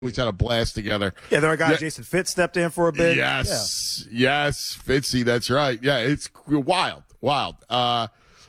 always had a blast together. Yeah, there our guy Jason Fitz stepped in for a bit. Yes, Fitzy, that's right. Yeah, it's wild. I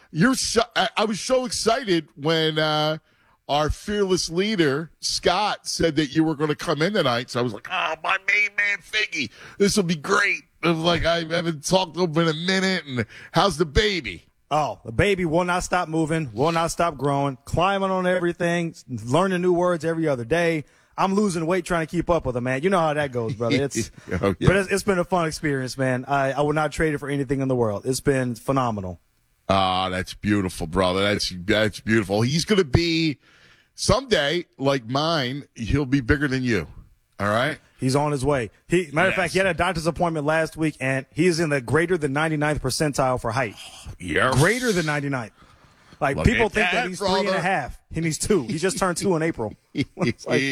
was so excited when our fearless leader, Scott, said that you were going to come in tonight. So I was like, oh, my main man, Figgy. This will be great. I was like, I haven't talked to him in a minute. And how's the baby? Oh, the baby will not stop moving, will not stop growing, climbing on everything, learning new words every other day. I'm losing weight trying to keep up with him, man. You know how that goes, brother. But it's been a fun experience, man. I would not trade it for anything in the world. It's been phenomenal. Ah, that's beautiful, brother. That's beautiful. He's going to be someday, like mine, he'll be bigger than you. All right? He's on his way. Matter of fact, he had a doctor's appointment last week, and he's in the greater than 99th percentile for height. Yeah. Greater than 99th. Like, Look people at think that that, he's brother. 3.5, and he's 2. He just turned 2 in April. What are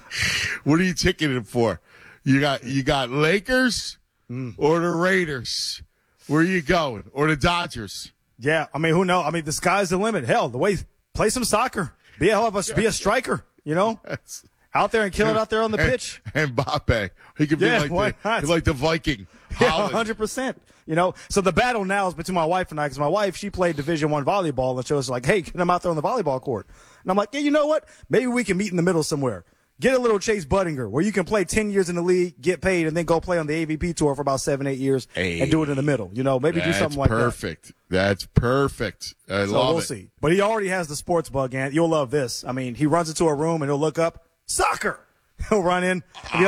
you ticketing for? You got Lakers or the Raiders? Where are you going? Or the Dodgers? Yeah, I mean, who knows? I mean, the sky's the limit. Hell, play some soccer. Be a striker, you know? Out there and kill it out there on the pitch. And Mbappe. He could be like the Viking. Yeah, 100%. You know, so the battle now is between my wife and I, because my wife, she played Division I volleyball, and she was like, hey, get him out there on the volleyball court. And I'm like, yeah, you know what? Maybe we can meet in the middle somewhere. Get a little Chase Budinger where you can play 10 years in the league, get paid, and then go play on the AVP tour for about 7-8 years and do it in the middle. You know, maybe do something like that. That's perfect. I love it. So we'll see. But he already has the sports bug, and you'll love this. I mean, he runs into a room and he'll look up, soccer. He'll run in.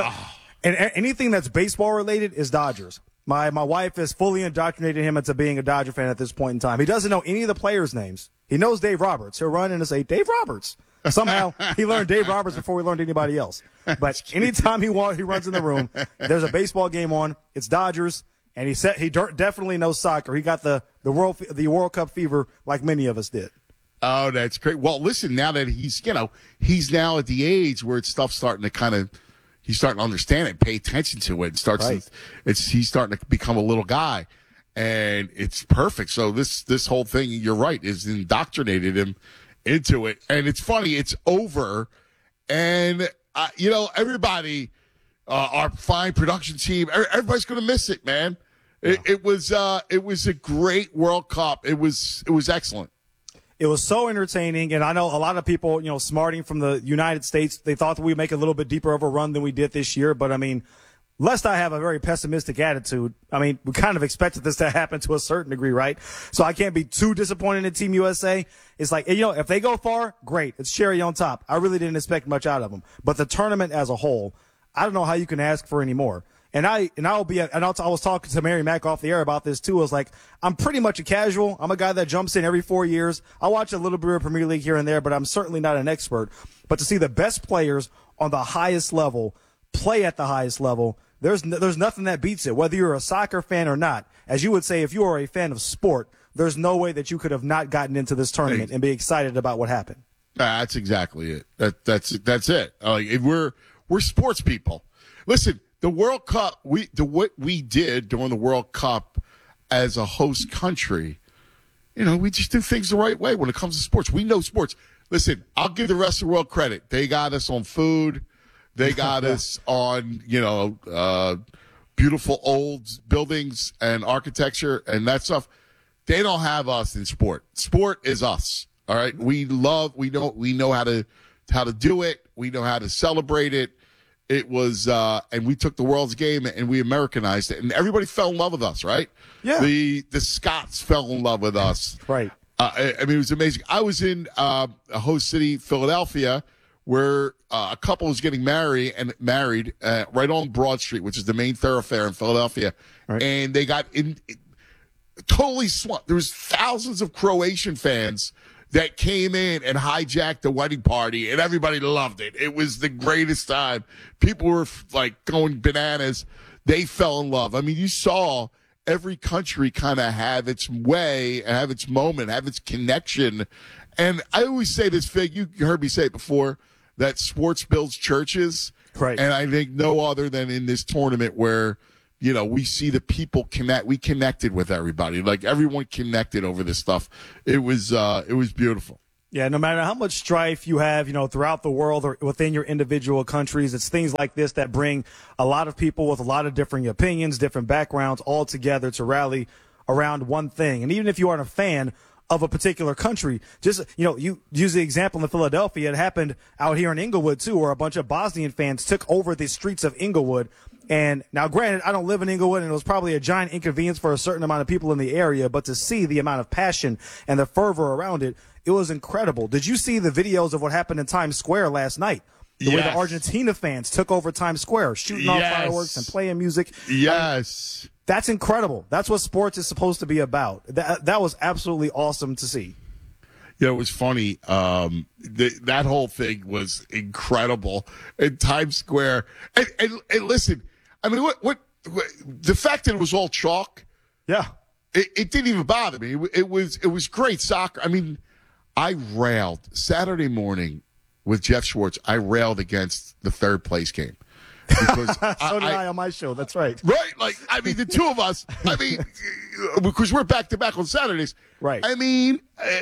And anything that's baseball related is Dodgers. My wife has fully indoctrinated him into being a Dodger fan at this point in time. He doesn't know any of the players' names. He knows Dave Roberts. He'll run in and say, Dave Roberts. Somehow he learned Dave Roberts before he learned anybody else. But anytime he runs in the room, there's a baseball game on. It's Dodgers, and he definitely knows soccer. He got the World Cup fever like many of us did. Oh, that's great. Well, listen, now that he's now at the age where stuff's starting to he's starting to understand it, pay attention to it, and he's starting to become a little guy, and it's perfect. So this whole thing, you're right, is indoctrinated him into it. And it's funny, it's over, and everybody, our fine production team, everybody's going to miss it, man. Yeah. It was a great World Cup. It was excellent. It was so entertaining, and I know a lot of people, smarting from the United States, they thought that we'd make a little bit deeper of a run than we did this year. But, I mean, lest I have a very pessimistic attitude, I mean, we kind of expected this to happen to a certain degree, right? So I can't be too disappointed in Team USA. It's like, if they go far, great. It's cherry on top. I really didn't expect much out of them. But the tournament as a whole, I don't know how you can ask for any more. And I was talking to Mary Mack off the air about this too. I was like, I'm pretty much a casual. I'm a guy that jumps in every 4 years. I watch a little bit of Premier League here and there, but I'm certainly not an expert. But to see the best players on the highest level play at the highest level, there's nothing that beats it, whether you're a soccer fan or not. As you would say, if you are a fan of sport, there's no way that you could have not gotten into this tournament and be excited about what happened. That's exactly it. That's it. Like, we're sports people. Listen. The World Cup, what we did during the World Cup as a host country, we just do things the right way when it comes to sports. We know sports. Listen, I'll give the rest of the world credit. They got us on food. They got us on, beautiful old buildings and architecture and that stuff. They don't have us in sport. Sport is us. All right. We know how to do it. We know how to celebrate it. It was, and we took the world's game and we Americanized it, and everybody fell in love with us, right? Yeah. The Scots fell in love with us, right? I mean, it was amazing. I was in a host city, Philadelphia, where a couple was getting married right on Broad Street, which is the main thoroughfare in Philadelphia, right. And they got totally swamped. There was thousands of Croatian fans that came in and hijacked the wedding party, and everybody loved it. It was the greatest time. People were like going bananas. They fell in love. I mean, you saw every country kind of have its way and have its moment, have its connection. And I always say this, Fig, you heard me say it before, that sports builds churches. Right. And I think no other than in this tournament where, we see the people connect. We connected with everybody. Like, everyone connected over this stuff. It was beautiful. Yeah, no matter how much strife you have, throughout the world or within your individual countries, it's things like this that bring a lot of people with a lot of different opinions, different backgrounds all together to rally around one thing. And even if you aren't a fan of a particular country, just, you use the example in Philadelphia, it happened out here in Inglewood too, where a bunch of Bosnian fans took over the streets of Inglewood. And now, granted, I don't live in Inglewood, and it was probably a giant inconvenience for a certain amount of people in the area, but to see the amount of passion and the fervor around it, it was incredible. Did you see the videos of what happened in Times Square last night? The way the Argentina fans took over Times Square, shooting off fireworks and playing music. Yes. That's incredible. That's what sports is supposed to be about. That was absolutely awesome to see. Yeah, it was funny. That whole thing was incredible in Times Square. And listen, I mean, what the fact that it was all chalk, yeah, it didn't even bother me. It was great soccer. I mean, I railed Saturday morning with Jeff Schwartz. I railed against the third place game because so did I on my show. That's right. Right, like I mean, the two of us. I mean, because we're back to back on Saturdays. Right. I mean,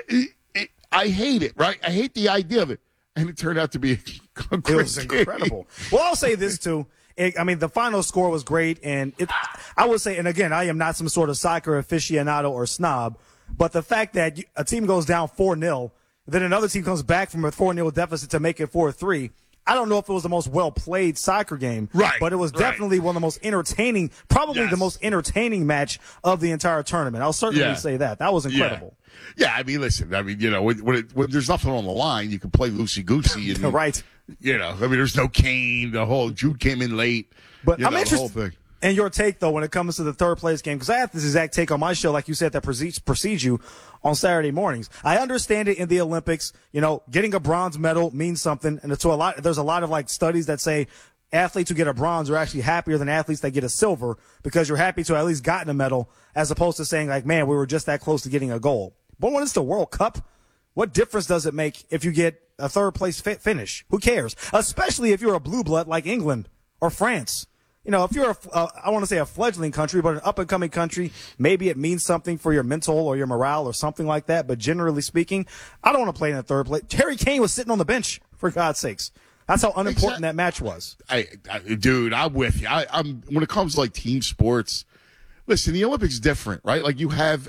I hate it. Right, I hate the idea of it, and it turned out to be a great It was incredible. Well, I'll say this too. I mean, the final score was great, and I would say, and again, I am not some sort of soccer aficionado or snob, but the fact that a team goes down 4-0, then another team comes back from a 4-0 deficit to make it 4-3. I don't know if it was the most well-played soccer game, right, but it was definitely one of the most entertaining, probably the most entertaining match of the entire tournament. I'll certainly say that. That was incredible. Yeah, I mean, listen, I mean, when there's nothing on the line, you can play loosey-goosey. And, right. I mean, there's no Kane. Jude came in late. But I'm interested. The whole thing. And your take, though, when it comes to the third place game, because I have this exact take on my show, like you said, that precedes you on Saturday mornings. I understand it in the Olympics. Getting a bronze medal means something, and there's a lot of like studies that say athletes who get a bronze are actually happier than athletes that get a silver because you're happy to have at least gotten a medal, as opposed to saying like, man, we were just that close to getting a gold. But when it's the World Cup, what difference does it make if you get a third place finish? Who cares? Especially if you're a blue blood like England or France. If you're I want to say a fledgling country, but an up-and-coming country, maybe it means something for your mental or your morale or something like that. But generally speaking, I don't want to play in the third place. Harry Kane was sitting on the bench, for God's sakes. That's how unimportant that match was. Dude, I'm with you. I'm when it comes to like team sports, listen, the Olympics is different, right? Like you have,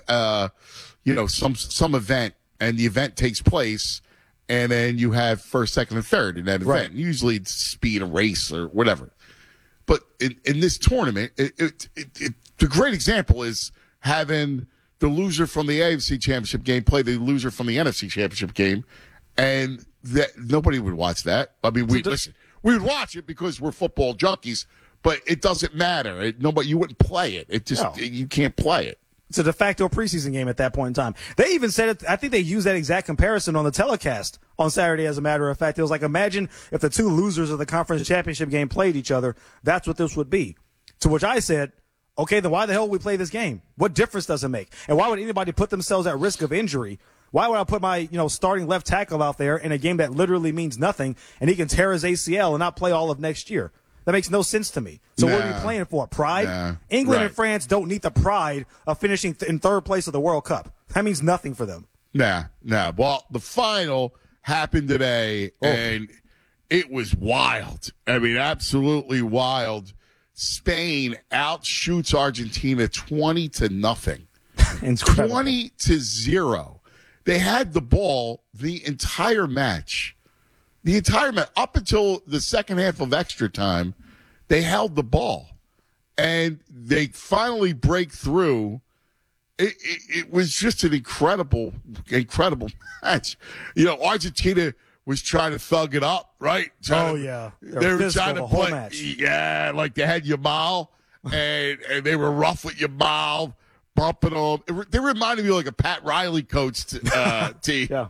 some event, and the event takes place, and then you have first, second, and third in that event. Right. Usually it's speed, a race, or whatever. But in this tournament, the great example is having the loser from the AFC Championship game play the loser from the NFC Championship game, and that nobody would watch that. I mean, we would watch it because we're football junkies, but it doesn't matter. You wouldn't play it. You can't play it. It's a de facto preseason game at that point in time. They even said it. I think they used that exact comparison on the telecast on Saturday. As a matter of fact, it was like, imagine if the two losers of the conference championship game played each other. That's what this would be. To which I said, okay, then why the hell would we play this game? What difference does it make? And why would anybody put themselves at risk of injury? Why would I put my, starting left tackle out there in a game that literally means nothing, and he can tear his ACL and not play all of next year? That makes no sense to me. So what are you playing for? Pride? England and France don't need the pride of finishing in third place of the World Cup. That means nothing for them. Nah. Well, the final happened today, and it was wild. I mean, absolutely wild. Spain outshoots Argentina 20-0. Incredible. 20-0. They had the ball the entire match. Up until the second half of extra time, they held the ball. And they finally break through. It was just an incredible match. Argentina was trying to thug it up, right? They were trying to play. Match. Yeah, like they had Yamal, and they were rough with Yamal, bumping them. They reminded me of like a Pat Riley coached team. Yeah.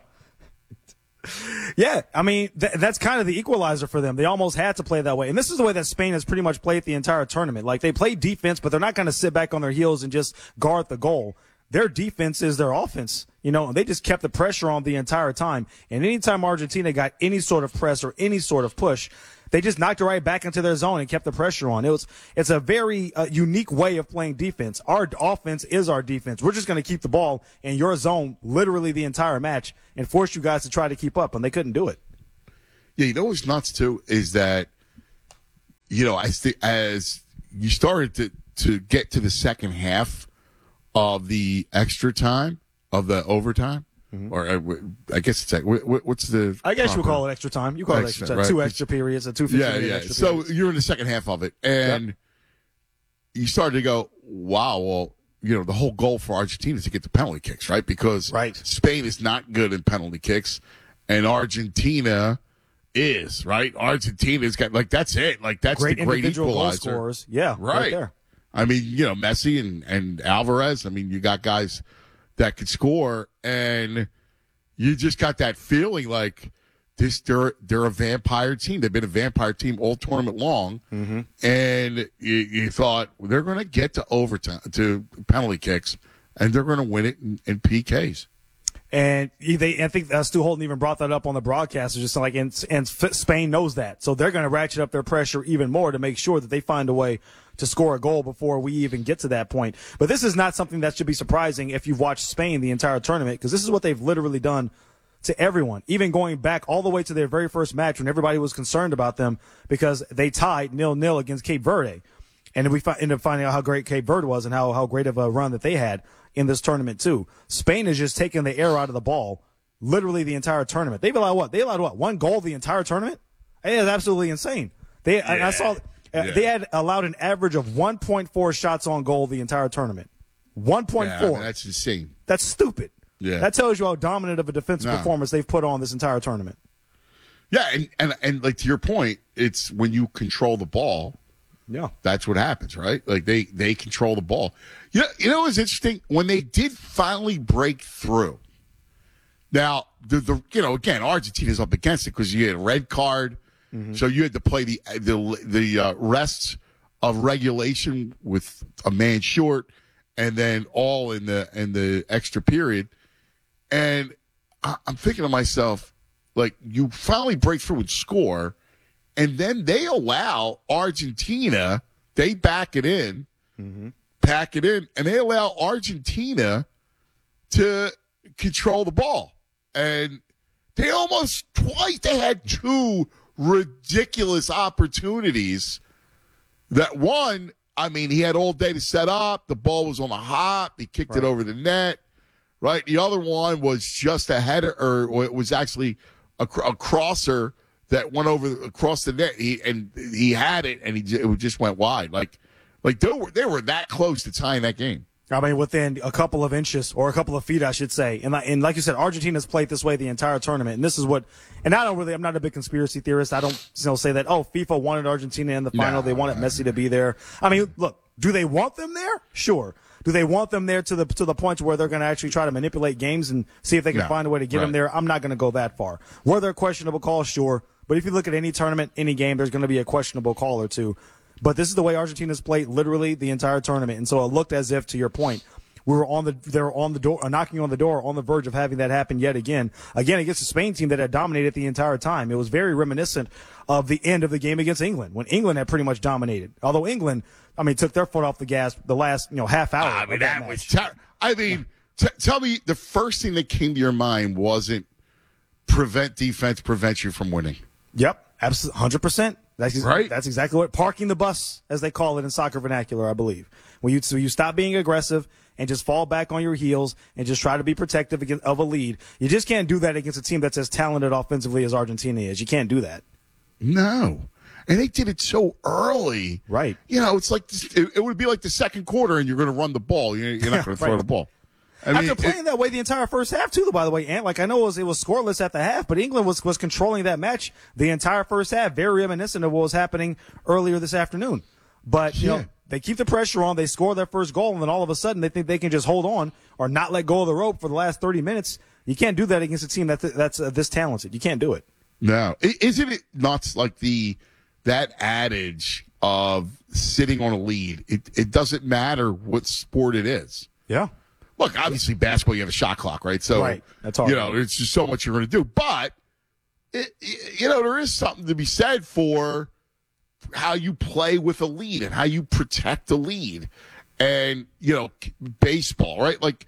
Yeah, I mean, that's kind of the equalizer for them. They almost had to play that way. And this is the way that Spain has pretty much played the entire tournament. Like, they play defense, but they're not going to sit back on their heels and just guard the goal. Their defense is their offense, and they just kept the pressure on the entire time. And anytime Argentina got any sort of press or any sort of push, They just knocked it right back into their zone and kept the pressure on. It's a very unique way of playing defense. Our offense is our defense. We're just going to keep the ball in your zone literally the entire match and force you guys to try to keep up, and they couldn't do it. Yeah, you know what's nuts too is that, as you started to get to the second half of the extra time of the overtime. Mm-hmm. Or I guess it's what's the? I guess you would call it extra time. You call it extra time. Right. 2 extra periods, 2 extra So periods. You're in the second half of it, and you started to go, wow. Well, the whole goal for Argentina is to get the penalty kicks, right? Because Spain is not good in penalty kicks, and Argentina is, right. Argentina's got that's it. That's great the great individual equalizer. Goal scorers. Yeah, right there. I mean, Messi and Alvarez. I mean, you got guys that could score, and you just got that feeling like they're a vampire team. They've been a vampire team all tournament long, and you thought they're going to get to overtime, to penalty kicks, and they're going to win it in PKs. And I think Stu Holden even brought that up on the broadcast. It's just like, and Spain knows that, so they're going to ratchet up their pressure even more to make sure that they find a way to score a goal before we even get to that point. But this is not something that should be surprising if you've watched Spain the entire tournament, because this is what they've literally done to everyone, even going back all the way to their very first match when everybody was concerned about them because they tied 0-0 against Cape Verde. And we ended up finding out how great Cape Verde was and how great of a run that they had in this tournament too. Spain has just taken the air out of the ball literally the entire tournament. They've allowed what? They allowed what? 1 goal the entire tournament? It is absolutely insane. I saw they had allowed an average of 1.4 shots on goal the entire tournament. 1.4. Yeah, that's insane. That's stupid. Yeah. That tells you how dominant of a defensive performance they've put on this entire tournament. Yeah, and like to your point, it's when you control the ball. Yeah, that's what happens, right? Like they control the ball. You know what's interesting? When they did finally break through. Now, again, Argentina's up against it because you had a red card, so you had to play the rest of regulation with a man short, and then all in the extra period. And I'm thinking to myself, like, you finally break through and score. And then they allow Argentina, they back it in, pack it in, and they allow Argentina to control the ball. And they almost twice, they had 2 ridiculous opportunities. That one, I mean, he had all day to set up. The ball was on a hop. He kicked it over the net, right? The other one was just a header, or it was actually a crosser that went across the net. He had it, and it just went wide. Like they were that close to tying that game. I mean, within a couple of inches or a couple of feet, I should say. And like you said, Argentina's played this way the entire tournament. And this is what, and I'm not a big conspiracy theorist. I don't say that, FIFA wanted Argentina in the final. They wanted Messi to be there. I mean, look, do they want them there? Sure. Do they want them there to the point where they're going to actually try to manipulate games and see if they can find a way to get them there? I'm not going to go that far. Were there questionable calls? Sure. But if you look at any tournament, any game, there's going to be a questionable call or two. But this is the way Argentina's played literally the entire tournament. And so it looked as if, to your point, they were on the door, knocking on the door, on the verge of having that happen yet again. Again, against the Spain team that had dominated the entire time. It was very reminiscent of the end of the game against England, when England had pretty much dominated. Although England, took their foot off the gas the last, half hour. That was tell me the first thing that came to your mind wasn't defense prevents you from winning. Yep, absolutely, 100%. That's right. That's exactly what parking the bus, as they call it in soccer vernacular, I believe. When you stop being aggressive and just fall back on your heels and just try to be protective of a lead. You just can't do that against a team that's as talented offensively as Argentina is. You can't do that. No. And they did it so early. Right. It's like it would be like the second quarter and you're going to run the ball. You're not going to throw the ball. After playing that way the entire first half, too, by the way, Ant, I know it was scoreless at the half, but England was controlling that match the entire first half, very reminiscent of what was happening earlier this afternoon. But, they keep the pressure on, they score their first goal, and then all of a sudden they think they can just hold on or not let go of the rope for the last 30 minutes. You can't do that against a team that's this talented. You can't do it. No. Isn't it nuts, like that adage of sitting on a lead? It doesn't matter what sport it is. Yeah. Look, obviously basketball, you have a shot clock, right? So, right. That's hard. There's just so much you're going to do. But there is something to be said for how you play with a lead and how you protect a lead. And, baseball, right? Like,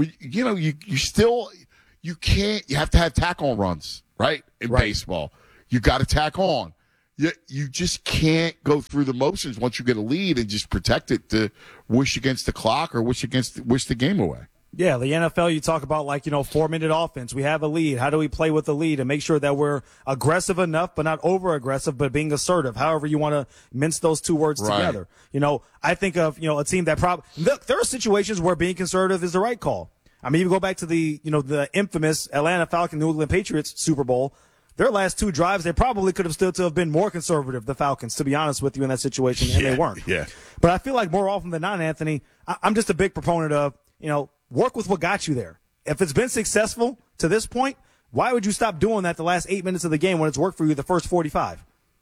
you can't, you have to have tack-on runs, right? In baseball. You got to tack on. You just can't go through the motions once you get a lead and just protect it to wish against the clock or wish the game away. Yeah, the NFL, you talk about 4-minute offense. We have a lead. How do we play with the lead and make sure that we're aggressive enough, but not over-aggressive, but being assertive, however you want to mince those two words together. I think of, a team that look, there are situations where being conservative is the right call. I mean, you go back to the infamous Atlanta Falcons New England Patriots Super Bowl. Their last two drives, they probably could have stood to have been more conservative, the Falcons, to be honest with you, in that situation, and they weren't. Yeah. But I feel like more often than not, Anthony, I'm just a big proponent of, work with what got you there. If it's been successful to this point, why would you stop doing that the last 8 minutes of the game when it's worked for you the first 45?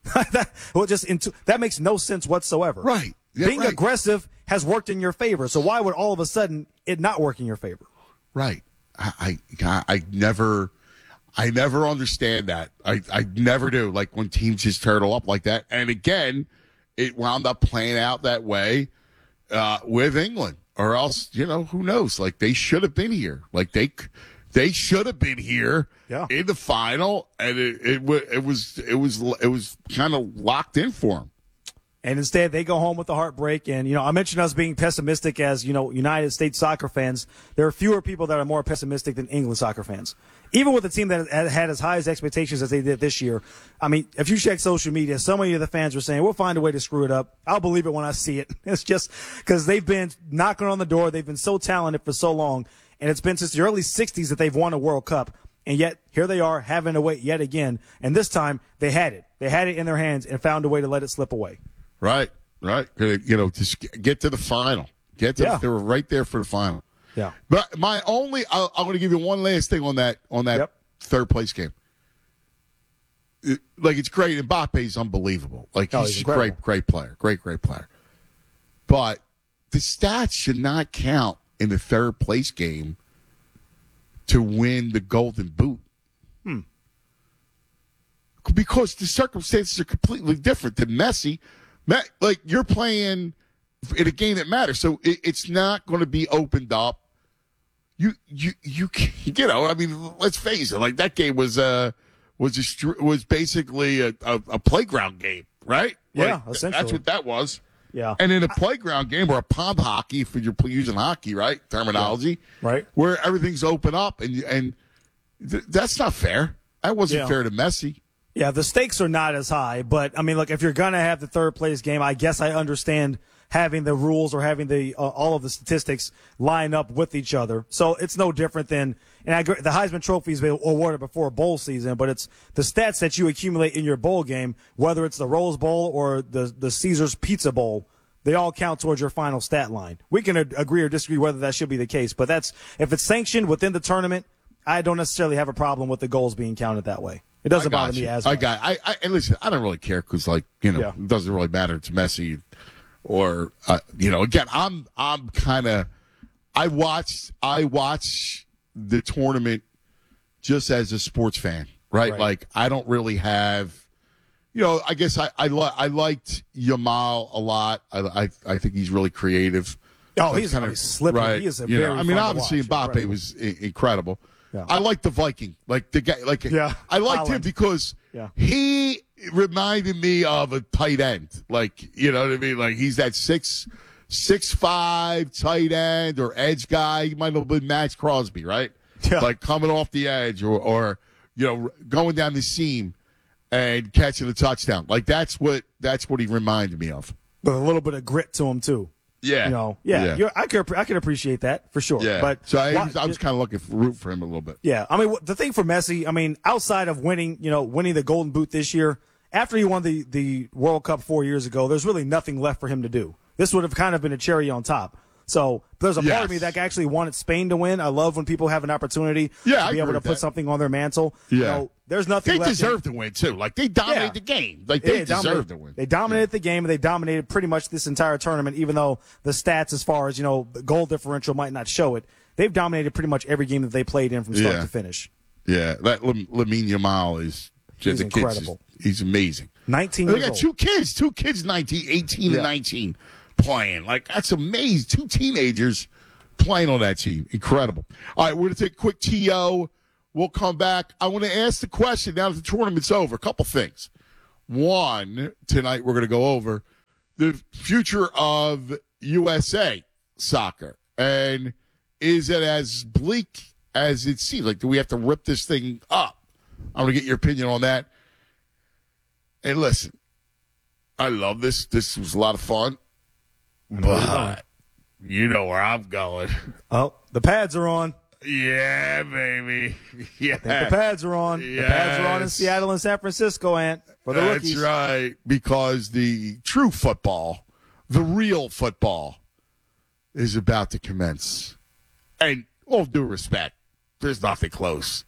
That makes no sense whatsoever. Right. Yeah, Being aggressive has worked in your favor, so why would all of a sudden it not work in your favor? Right. I never understand that. I never do. Like when teams just turtle up like that. And again, it wound up playing out that way with England. Or else, who knows? Like they should have been here. Like they should have been here in the final, and it was kind of locked in for them. And instead, they go home with a heartbreak. And, I mentioned us being pessimistic as, United States soccer fans. There are fewer people that are more pessimistic than England soccer fans. Even with a team that had as high as expectations as they did this year. I mean, if you check social media, so many of the fans were saying, we'll find a way to screw it up. I'll believe it when I see it. It's just because they've been knocking on the door. They've been so talented for so long. And it's been since the early 60s that they've won a World Cup. And yet, here they are having to wait yet again. And this time, they had it. They had it in their hands and found a way to let it slip away. Right. Just get to the final. They were right there for the final. Yeah. But I'm going to give you one last thing on that third place game. It's great. Mbappe's unbelievable. He's a great player. Great player. But the stats should not count in the third place game to win the Golden Boot. Because the circumstances are completely different than Messi. You're playing in a game that matters, so it's not going to be opened up. Let's face it. That game was basically a playground game, right? Yeah, essentially. That's what that was. Yeah. And in a playground game or a pond hockey, if you're using hockey, right? Terminology. Yeah. Right. Where everything's open up, and that's not fair. That wasn't fair to Messi. Yeah, the stakes are not as high, but if you're gonna have the third place game, I guess I understand having the rules or having the all of the statistics line up with each other. So it's no different than, and I agree, the Heisman Trophy is awarded before a bowl season, but it's the stats that you accumulate in your bowl game, whether it's the Rose Bowl or the Caesars Pizza Bowl. They all count towards your final stat line. We can agree or disagree whether that should be the case, but if it's sanctioned within the tournament, I don't necessarily have a problem with the goals being counted that way. It doesn't bother me as much. And listen, I don't really care because, it doesn't really matter. It's Messi or, again, I'm kind of, I watch the tournament just as a sports fan, right? I don't really have, I guess I liked Yamal a lot. I think he's really creative. Oh, he's kind of slippery. Right. He is a very obviously Mbappe was incredible. Yeah. I like the Viking, the guy. I liked him because he reminded me of a tight end. You know what I mean? He's that 6'5" tight end or edge guy. He might have been Max Crosby, right? Yeah. Coming off the edge or going down the seam and catching a touchdown. That's what he reminded me of. With a little bit of grit to him too. Yeah. I could appreciate that for sure. Yeah. But so I was kind of looking for root for him a little bit. Yeah. The thing for Messi, outside of winning the Golden Boot this year, after he won the World Cup 4 years ago, there's really nothing left for him to do. This would have kind of been a cherry on top. So there's a part of me that actually wanted Spain to win. I love when people have an opportunity to be able to put something on their mantle. Yeah. There's nothing left. They deserve to win, too. They dominated the game. They deserve to win. They dominated the game, and they dominated pretty much this entire tournament, even though the stats as far as, the goal differential might not show it. They've dominated pretty much every game that they played in from start to finish. Yeah. That Lamine Yamal is He's incredible. He's amazing. 19 They years got old. two kids, 18 and 19, playing. Like, that's amazing. Two teenagers playing on that team. Incredible. All right, we're going to take a quick TO. We'll come back. I want to ask the question now that the tournament's over. A couple things. One, tonight we're going to go over the future of USA soccer. And is it as bleak as it seems? Like, do we have to rip this thing up? I want to get your opinion on that. And listen, I love this. This was a lot of fun. But you know where I'm going. Oh, the pads are on. Yeah, baby. Yeah. The pads are on. Yes. The pads are on in Seattle and San Francisco, Ant, for the rookies. That's right. Because the true football, the real football, is about to commence. And all due respect, there's nothing close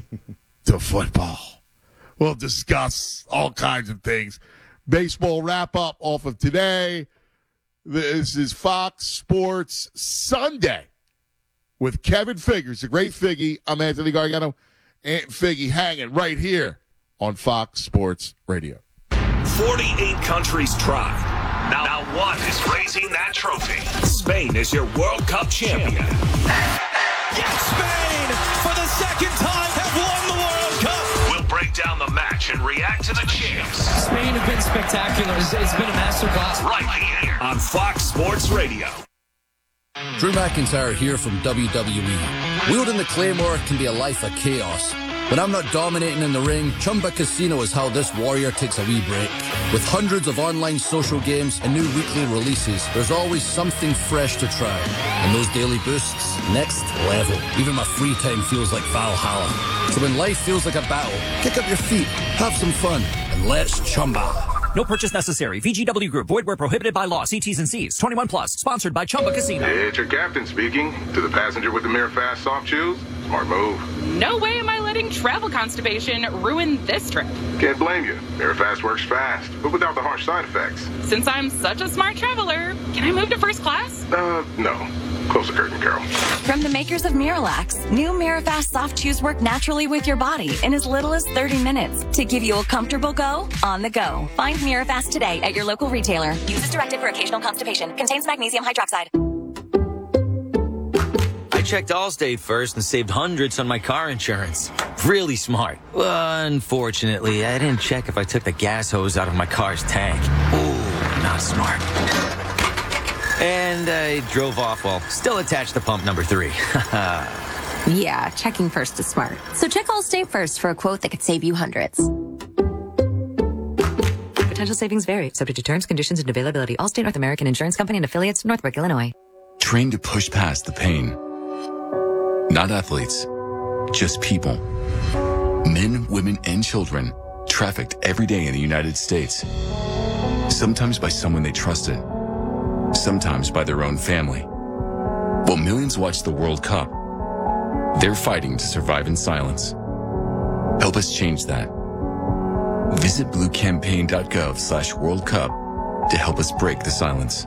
to football. We'll discuss all kinds of things. Baseball wrap-up off of today. This is Fox Sports Sunday with Kevin Figures, the great Figgy. I'm Anthony Gargano. And Figgy hanging right here on Fox Sports Radio. 48 countries try. Now one is raising that trophy. Spain is your World Cup champion. Yes, Spain, for the second time, have won the World Cup. We'll break down the match and react to the champs. Spain have been spectacular. It's been a masterclass. Right here on Fox Sports Radio. Drew McIntyre here from WWE. Wielding the Claymore can be a life of chaos. When I'm not dominating in the ring, Chumba Casino is how this warrior takes a wee break. With hundreds of online social games and new weekly releases, there's always something fresh to try. And those daily boosts, next level. Even my free time feels like Valhalla. So when life feels like a battle, kick up your feet, have some fun, and let's Chumba. No purchase necessary. VGW Group. Void where prohibited by law. See T's and C's. 21 plus. Sponsored by Chumba Casino. It's your captain speaking. To the passenger with the Mirror Fast soft shoes, smart move. No way am I letting travel constipation ruin this trip. Can't blame you. Mirror Fast works fast, but without the harsh side effects. Since I'm such a smart traveler, can I move to first class? No. Close the curtain, Carol. From the makers of Miralax, new Mirafast soft chews work naturally with your body in as little as 30 minutes to give you a comfortable go on the go. Find Mirafast today at your local retailer. Use as directed for occasional constipation. Contains magnesium hydroxide. I checked Allstate first and saved hundreds on my car insurance. Really smart. Unfortunately, I didn't check if I took the gas hose out of my car's tank. Ooh, not smart. And I drove off while still attached to pump number 3. Yeah, checking first is smart. So check Allstate first for a quote that could save you hundreds. Potential savings vary, subject to terms, conditions, and availability. Allstate North American Insurance Company and affiliates, Northbrook, Illinois. Train to push past the pain. Not athletes, just people. Men, women, and children trafficked every day in the United States. Sometimes by someone they trusted. Sometimes by their own family. While millions watch the World Cup, they're fighting to survive in silence. Help us change that. Visit bluecampaign.gov/World Cup to help us break the silence.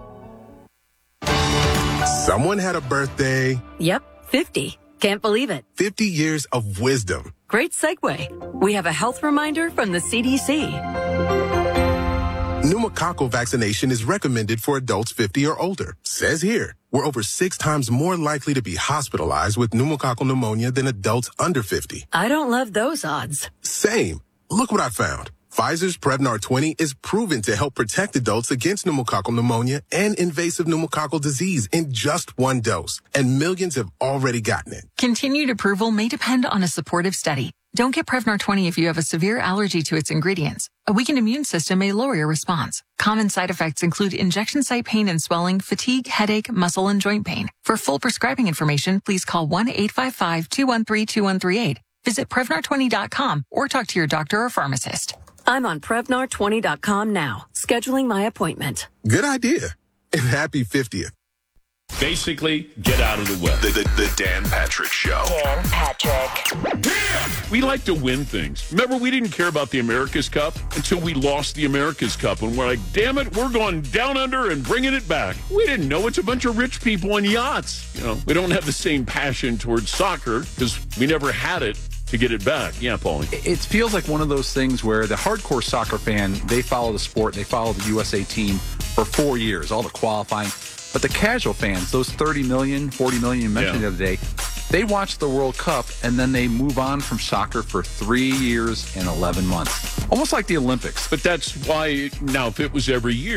Someone had a birthday. Yep, 50. Can't believe it. 50 years of wisdom. Great segue. We have a health reminder from the CDC. Pneumococcal vaccination is recommended for adults 50 or older. Says here, we're over 6 times more likely to be hospitalized with pneumococcal pneumonia than adults under 50. I don't love those odds. Same. Look what I found. Pfizer's Prevnar 20 is proven to help protect adults against pneumococcal pneumonia and invasive pneumococcal disease in just 1 dose. And millions have already gotten it. Continued approval may depend on a supportive study. Don't get Prevnar 20 if you have a severe allergy to its ingredients. A weakened immune system may lower your response. Common side effects include injection site pain and swelling, fatigue, headache, muscle, and joint pain. For full prescribing information, please call 1-855-213-2138. Visit Prevnar20.com or talk to your doctor or pharmacist. I'm on Prevnar20.com now, scheduling my appointment. Good idea. And happy 50th. Basically, get out of the way. The Dan Patrick Show. Dan Patrick. We like to win things. Remember, we didn't care about the America's Cup until we lost the America's Cup. And we're like, damn it, we're going down under and bringing it back. We didn't know it's a bunch of rich people on yachts. You know, we don't have the same passion towards soccer because we never had it to get it back. Yeah, Paulie. It feels like one of those things where the hardcore soccer fan, they follow the sport, they follow the USA team for 4 years, all the qualifying. But the casual fans, those 30 million, 40 million you mentioned the other day, they watch the World Cup and then they move on from soccer for 3 years and 11 months. Almost like the Olympics. But that's why now, if it was every year,